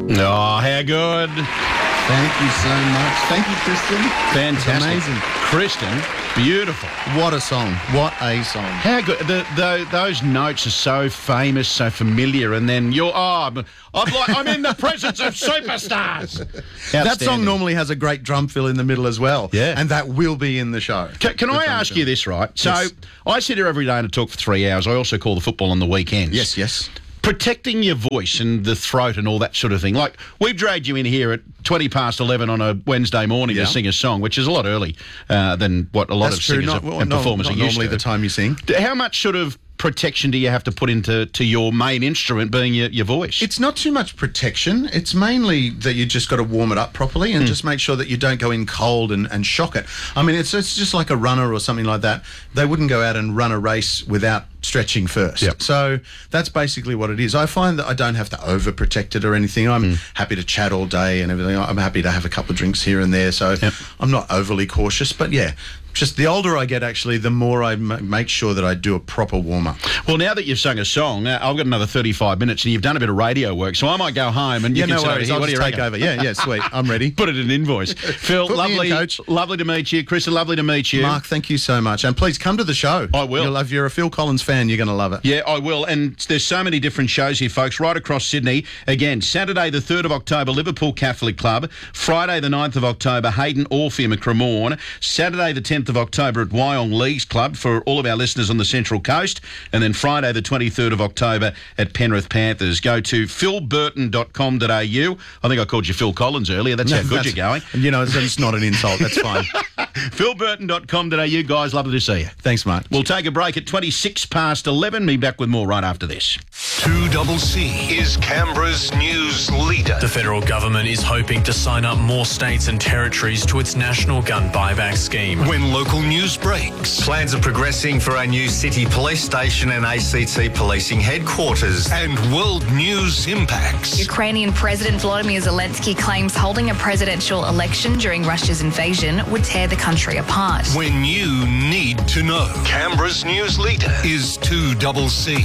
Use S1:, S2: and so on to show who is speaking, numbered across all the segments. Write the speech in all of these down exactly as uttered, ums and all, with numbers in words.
S1: Oh, how good.
S2: Thank you so much. Thank you, Kristen.
S1: Fantastic.
S2: Amazing.
S1: Kristen, beautiful.
S2: What a song. What a song.
S1: How good. The, the, those notes are so famous, so familiar, and then you're, oh, I'm, I'm, like, I'm in the presence of superstars.
S2: That song normally has a great drum fill in the middle as well.
S1: Yeah.
S2: And that will be in the show.
S1: Can, can I ask
S2: fill.
S1: you this, right? So
S2: Yes.
S1: I sit here every day and talk for three hours. I also call the football on the weekends.
S2: Yes, yes.
S1: Protecting your voice and the throat and all that sort of thing. Like, we've dragged you in here at twenty past eleven on a Wednesday morning
S2: Yeah.
S1: to sing a song, which is a lot early uh, than what a lot
S2: That's
S1: of
S2: true.
S1: singers
S2: Not,
S1: and
S2: not,
S1: performers
S2: not
S1: are used
S2: normally
S1: to.
S2: the time you sing.
S1: How much sort of protection do you have to put into to your main instrument, being your, your voice?
S2: It's not too much protection. It's mainly that you just got to warm it up properly and mm. just make sure that you don't go in cold and, and shock it. I mean, it's it's just like a runner or something like that. They wouldn't go out and run a race without stretching first.
S1: Yep.
S2: So that's basically what it is. I find that I don't have to overprotect it or anything. I'm mm. happy to chat all day and everything. I'm happy to have a couple of drinks here and there. So
S1: yep.
S2: I'm not overly cautious. But yeah, just the older I get, actually, the more I m- make sure that I do a proper warm-up.
S1: Well, now that you've sung a song, uh, I've got another thirty-five minutes and you've done a bit of radio work, so I might go home and you
S2: yeah,
S1: can
S2: no
S1: say,
S2: worries.
S1: here,
S2: I'll
S1: what do
S2: just
S1: you
S2: take
S1: reckon?
S2: over. Yeah, yeah, sweet. I'm ready.
S1: Put it in an invoice. Phil,
S2: Put
S1: lovely,
S2: me in, Coach.
S1: lovely to meet you. Kristen, lovely to meet you.
S2: Mark, thank you so much. And please come to the show.
S1: I will.
S2: You'll love, you're a Phil Collins fan, you're going to love it.
S1: Yeah, I will. And there's so many different shows here, folks, right across Sydney. Again, Saturday the third of October, Liverpool Catholic Club. Friday the ninth of October, Hayden Orpheum at Cremorne. Saturday the tenth of October at Wyong Leagues Club for all of our listeners on the Central Coast. And then Friday the twenty-third of October at Penrith Panthers. Go to phil burton dot com dot a u. I think I called you Phil Collins earlier. That's
S2: No,
S1: how good
S2: that's,
S1: you're going.
S2: You know, it's, it's not an insult. That's fine.
S1: phil burton dot com dot a u, guys. Lovely to see you.
S2: Thanks, mate.
S1: We'll take a break at twenty-six past eleven. Be back with more right after this.
S3: two C C is Canberra's news leader.
S4: The federal government is hoping to sign up more states and territories to its national gun buyback scheme.
S3: When local news breaks.
S5: Plans are progressing for a new city police station and A C T policing headquarters.
S3: And world news impacts.
S6: Ukrainian President Volodymyr Zelensky claims holding a presidential election during Russia's invasion would tear the country apart.
S3: When you need to know. Canberra's news leader is two C C.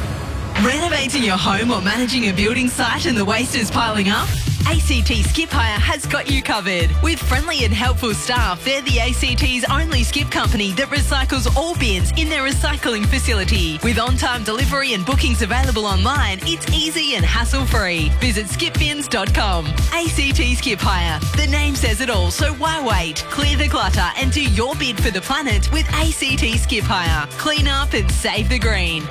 S7: Renovating your home or managing a building site and the waste is piling up? A C T Skip Hire has got you covered. With friendly and helpful staff, they're the A C T's only skip company that recycles all bins in their recycling facility. With on-time delivery and bookings available online, it's easy and hassle-free. Visit skip bins dot com. A C T Skip Hire. The name says it all, so why wait? Clear the clutter and do your bid for the planet with A C T Skip Hire. Clean up and save the green.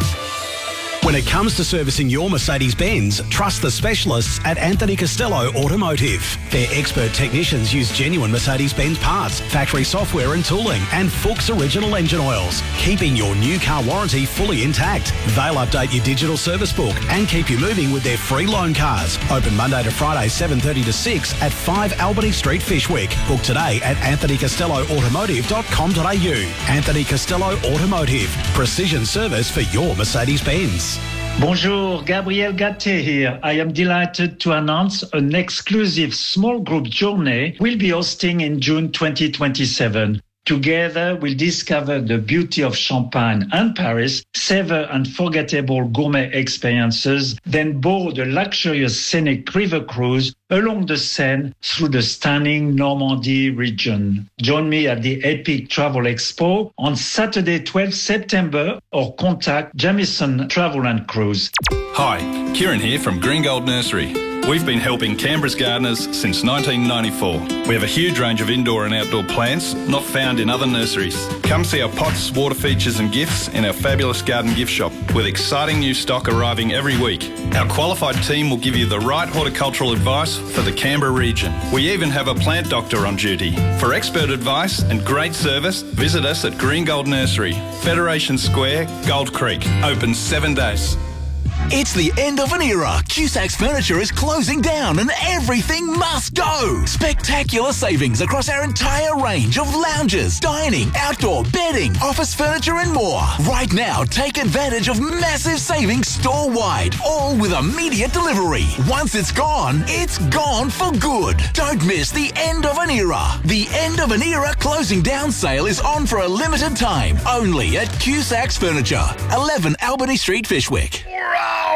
S8: When it comes to servicing your Mercedes-Benz, trust the specialists at Anthony Costello Automotive. Their expert technicians use genuine Mercedes-Benz parts, factory software and tooling, and Fuchs original engine oils, keeping your new car warranty fully intact. They'll update your digital service book and keep you moving with their free loan cars. Open Monday to Friday, seven thirty to six at five Albany Street, Fishwick. Book today at anthony costello automotive dot com dot a u. Anthony Costello Automotive. Precision service for your Mercedes-Benz.
S9: Bonjour, Gabriel Gatté here. I am delighted to announce an exclusive small group journey we'll be hosting in June twenty twenty-seven. Together, we'll discover the beauty of Champagne and Paris, savor unforgettable gourmet experiences, then board a luxurious scenic river cruise along the Seine through the stunning Normandy region. Join me at the Epic Travel Expo on Saturday, twelfth September, or contact Jamieson Travel and Cruise.
S10: Hi, Kieran here from Green Gold Nursery. We've been helping Canberra's gardeners since nineteen ninety-four. We have a huge range of indoor and outdoor plants not found in other nurseries. Come see our pots, water features and gifts in our fabulous garden gift shop with exciting new stock arriving every week. Our qualified team will give you the right horticultural advice for the Canberra region. We even have a plant doctor on duty. For expert advice and great service, visit us at Green Gold Nursery, Federation Square, Gold Creek. Open seven days.
S11: It's the end of an era. Cusac's Furniture is closing down and everything must go. Spectacular savings across our entire range of lounges, dining, outdoor, bedding, office furniture and more. Right now, take advantage of massive savings store-wide, all with immediate delivery. Once it's gone, it's gone for good. Don't miss the end of an era. The end of an era closing down sale is on for a limited time, only at Cusac's Furniture, eleven Albany Street, Fishwick.
S3: Wow!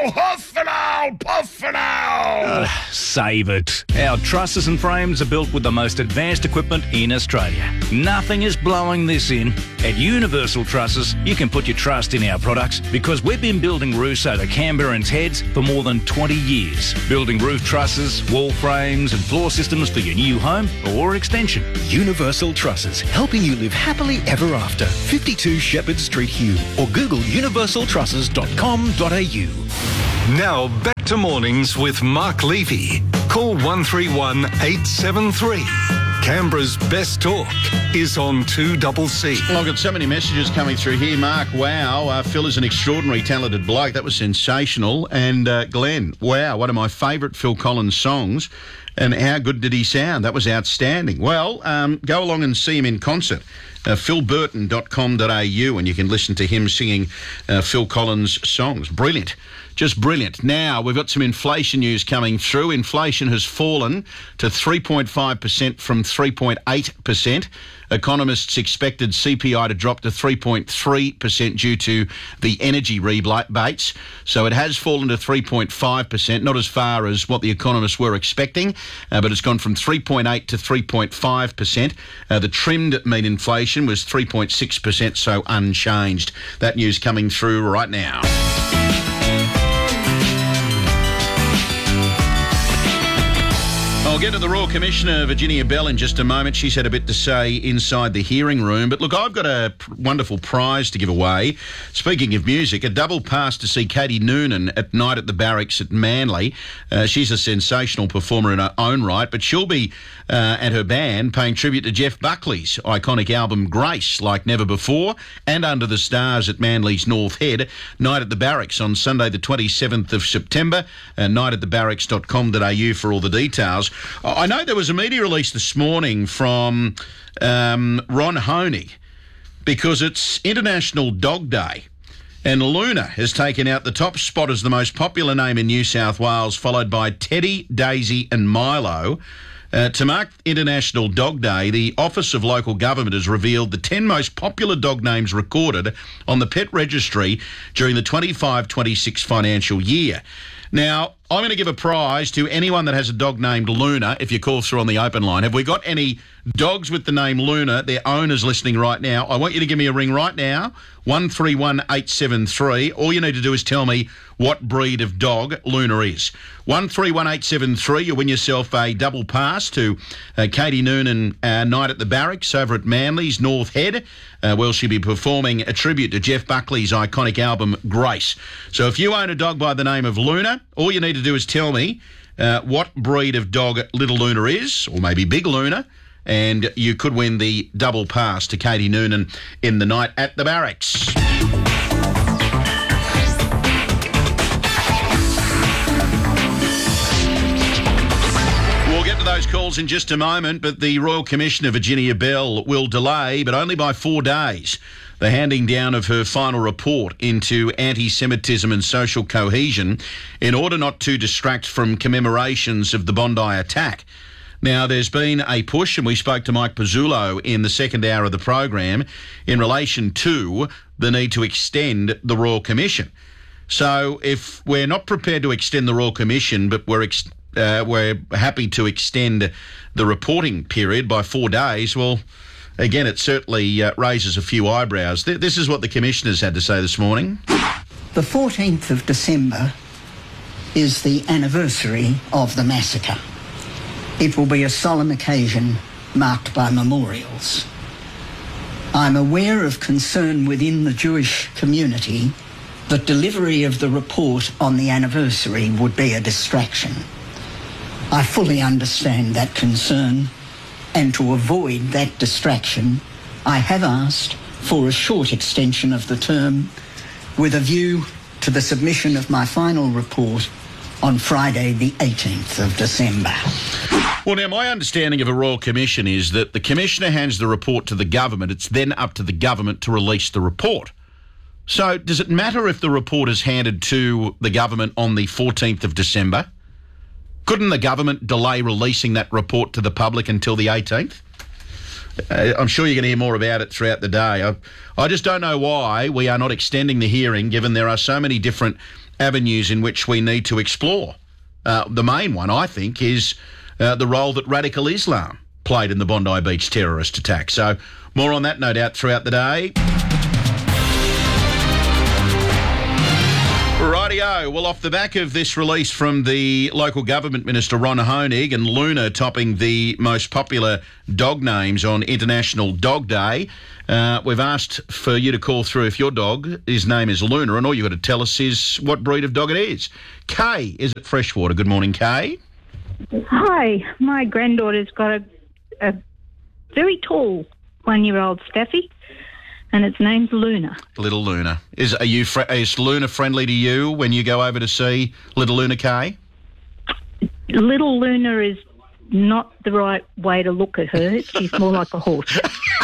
S12: now, huff and owl, puff and owl.
S13: Uh, save it. Our trusses and frames are built with the most advanced equipment in Australia. Nothing is blowing this in. At Universal Trusses, you can put your trust in our products because we've been building roofs over Canberrans' heads for more than twenty years. Building roof trusses, wall frames and floor systems for your new home or extension.
S14: Universal Trusses, helping you live happily ever after. fifty-two Shepherd Street, Hume, or Google universal trusses dot com dot a u.
S3: Now back to mornings with Mark Levy. Call one three one eight seven three. Canberra's best talk is on two C C.
S1: Well, I've got so many messages coming through here. Mark, wow, uh, Phil is an extraordinary talented bloke. That was sensational. And uh, Glenn, wow, one of my favourite Phil Collins songs. And how good did he sound? That was outstanding. Well, um, go along and see him in concert. Uh, phil burton dot com dot a u and you can listen to him singing uh, Phil Collins songs. Brilliant. Just brilliant. Now, we've got some inflation news coming through. Inflation has fallen to three point five percent from three point eight percent. Economists expected C P I to drop to three point three percent due to the energy rebates. So it has fallen to three point five percent, not as far as what the economists were expecting, uh, but it's gone from three point eight to three point five percent. Uh, the trimmed mean inflation was three point six percent, so unchanged. That news coming through right now. I'll get to the Royal Commissioner, Virginia Bell, in just a moment. She's had a bit to say inside the hearing room. But look, I've got a pr- wonderful prize to give away. Speaking of music, a double pass to see Katie Noonan at Night at the Barracks at Manly. Uh, she's a sensational performer in her own right, but she'll be uh, and her band paying tribute to Jeff Buckley's iconic album Grace, like never before, and Under the Stars at Manly's North Head. Night at the Barracks on Sunday the twenty-seventh of September. Uh, night at the barracks dot com dot a u for all the details. I know there was a media release this morning from um, Ron Honey because it's International Dog Day and Luna has taken out the top spot as the most popular name in New South Wales, followed by Teddy, Daisy and Milo. Uh, to mark International Dog Day, the Office of Local Government has revealed the ten most popular dog names recorded on the Pet Registry during the twenty-five twenty-six financial year. Now, I'm going to give a prize to anyone that has a dog named Luna if you call through on the open line. Have we got any dogs with the name Luna, their owners listening right now? I want you to give me a ring right now, one three one eight seven three. All you need to do is tell me what breed of dog Luna is. one three one eight seven three, you win yourself a double pass to uh, Katie Noonan uh, Night at the Barracks over at Manly's North Head. Uh, where she'll be performing a tribute to Jeff Buckley's iconic album Grace. So if you own a dog by the name of Luna, all you need to do is tell me uh, what breed of dog Little Luna is, or maybe Big Luna, and you could win the double pass to Katie Noonan in the Night at the Barracks. Those calls in just a moment, but the Royal Commissioner, Virginia Bell, will delay, but only by four days, the handing down of her final report into anti-Semitism and social cohesion in order not to distract from commemorations of the Bondi attack. Now, there's been a push, and we spoke to Mike Pizzullo in the second hour of the program, in relation to the need to extend the Royal Commission. So if we're not prepared to extend the Royal Commission, but we're ex- uh, we're happy to extend the reporting period by four days, well, again, it certainly uh, raises a few eyebrows. Th- this is what the Commissioners had to say this morning.
S15: The fourteenth of December is the anniversary of the massacre. It will be a solemn occasion marked by memorials. I'm aware of concern within the Jewish community that delivery of the report on the anniversary would be a distraction. I fully understand that concern, and to avoid that distraction, I have asked for a short extension of the term with a view to the submission of my final report on Friday the eighteenth of December.
S1: Well, now, my understanding of a Royal Commission is that the Commissioner hands the report to the government. It's then up to the government to release the report. So does it matter if the report is handed to the government on the fourteenth of December? Couldn't the government delay releasing that report to the public until the eighteenth? Uh, I'm sure you're going to hear more about it throughout the day. I, I just don't know why we are not extending the hearing, given there are so many different avenues in which we need to explore. Uh, the main one, I think, is uh, the role that radical Islam played in the Bondi Beach terrorist attack. So more on that, no doubt, throughout the day. Rightio. Well, off the back of this release from the local government minister, Ron Honig, and Luna topping the most popular dog names on International Dog Day, uh, we've asked for you to call through if your dog, his name is Luna, and all you've got to tell us is what breed of dog it is. Kay is at Freshwater. Good morning, Kay.
S16: Hi. My granddaughter's got a, a very tall one-year-old Staffy, and its name's Luna.
S1: Little Luna. Is are you fr- is Luna friendly to you when you go over to see little Luna, Kay?
S16: Little Luna is not the right way to look at her. She's more like a horse.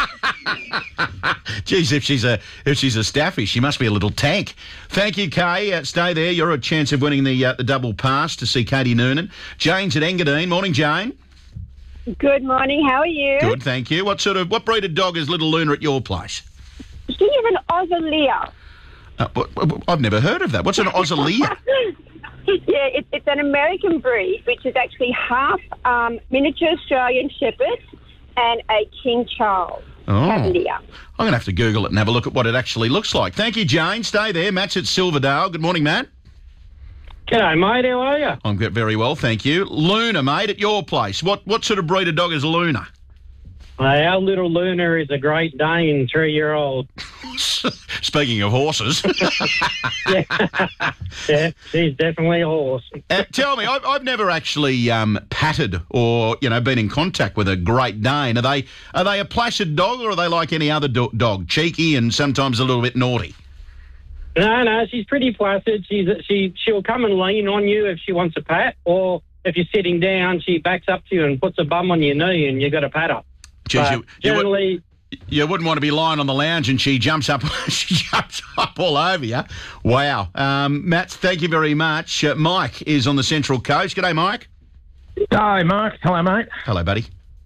S1: Geez, if she's a if she's a Staffy, she must be a little tank. Thank you, Kay. Uh, stay there. You're a chance of winning the uh, the double pass to see Katie Noonan. Jane's at Engadine. Morning, Jane.
S17: Good morning. How are you?
S1: Good, thank you. What sort of what breed of dog is little Luna at your place?
S17: She is an Australian.
S1: Uh, what, what, I've never heard of that. What's an Australian?
S17: Yeah, it, it's an American breed, which is actually half um, miniature Australian Shepherd and a King Charles Cavalier.
S1: I'm going to have to Google it and have a look at what it actually looks like. Thank you, Jane. Stay there. Matt's at Silverdale. Good morning, Matt.
S18: G'day, mate. How are you?
S1: I'm very well, thank you. Luna, mate, at your place. What what sort of breed of dog is Luna?
S18: Uh, our little Luna is a Great Dane, three-year-old.
S1: Speaking of horses.
S18: yeah. yeah, she's definitely a horse.
S1: uh, tell me, I've, I've never actually um, patted or, you know, been in contact with a Great Dane. Are they are they a placid dog, or are they like any other do- dog, cheeky and sometimes a little bit naughty?
S18: No, no, she's pretty placid. She's she she'll come and lean on you if she wants a pat, or if you're sitting down, she backs up to you and puts a bum on your knee, and you got to pat her.
S1: Jeez, you,
S18: generally,
S1: you, would, you wouldn't want to be lying on the lounge and she jumps up, she jumps up all over you. Wow, um, Matt, thank you very much. Uh, Mike is on the Central Coast. G'day, Mike.
S19: Hi, Mark. Hello, mate.
S1: Hello, buddy.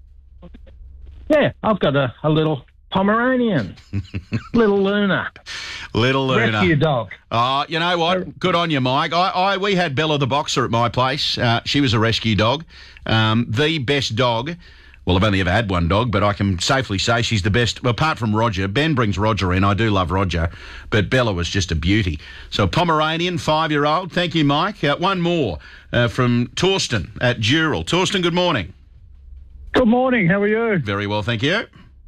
S19: Yeah, I've got a, a little Pomeranian, little Luna.
S1: Little Luna.
S19: Rescue dog.
S1: Oh, you know what? Good on you, Mike. I, I we had Bella the boxer at my place. Uh, she was a rescue dog. Um, the best dog. Well, I've only ever had one dog, but I can safely say she's the best, well, apart from Roger. Ben brings Roger in. I do love Roger. But Bella was just a beauty. So, Pomeranian, five-year-old. Thank you, Mike. Uh, one more uh, from Torsten at Dural. Torsten, good morning.
S20: Good morning. How are you?
S1: Very well, thank you.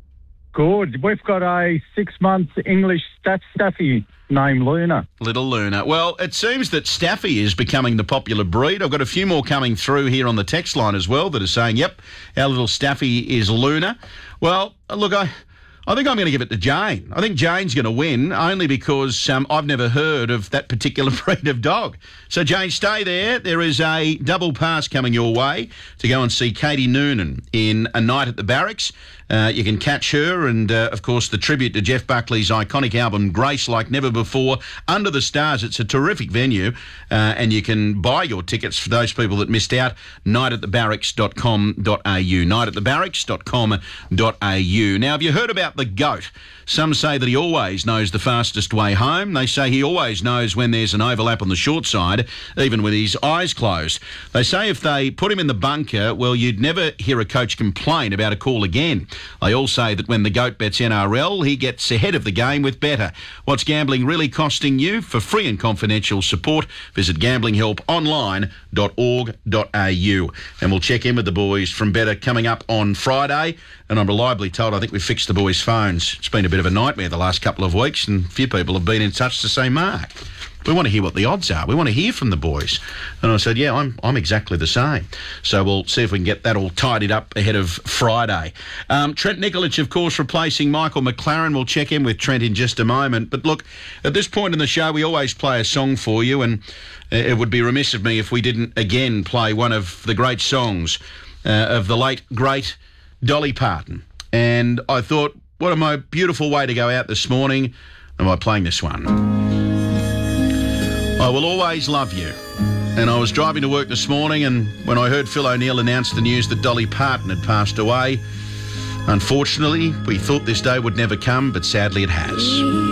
S20: Good. We've got a six-month English stat Staffy named Luna.
S1: Little Luna. Well, it seems that Staffy is becoming the popular breed. I've got a few more coming through here on the text line as well that are saying, yep, our little Staffy is Luna. Well, look, I... I think I'm going to give it to Jane. I think Jane's going to win, only because um, I've never heard of that particular breed of dog. So, Jane, stay there. There is a double pass coming your way to go and see Katie Noonan in A Night at the Barracks. Uh, you can catch her and, uh, of course, the tribute to Jeff Buckley's iconic album, Grace Like Never Before, Under the Stars. It's a terrific venue, uh, and you can buy your tickets for those people that missed out, night at the barracks dot com dot a u, night at the barracks dot com dot a u. Now, have you heard about the goat? Some say that he always knows the fastest way home. They say he always knows when there's an overlap on the short side, even with his eyes closed. They say if they put him in the bunker, well, you'd never hear a coach complain about a call again. They all say that when the goat bets N R L, he gets ahead of the game with better. What's gambling really costing you? For free and confidential support, visit gambling help online dot org dot a u. And we'll check in with the boys from Better coming up on Friday. And I'm reliably told I think we've fixed the boys' phones. It's been a bit of a nightmare the last couple of weeks, and a few people have been in touch to say, Mark, we want to hear what the odds are. We want to hear from the boys. And I said, yeah, I'm I'm exactly the same. So we'll see if we can get that all tidied up ahead of Friday. Um, Trent Nikolic, of course, replacing Michael McLaren. We'll check in with Trent in just a moment. But look, at this point in the show, we always play a song for you, and it would be remiss of me if we didn't again play one of the great songs uh, of the late, great Dolly Parton. And I thought, what a my beautiful way to go out this morning am I playing this one. I Will Always Love You. And I was driving to work this morning, and when I heard Phil O'Neill announce the news that Dolly Parton had passed away, unfortunately, we thought this day would never come, but sadly it has.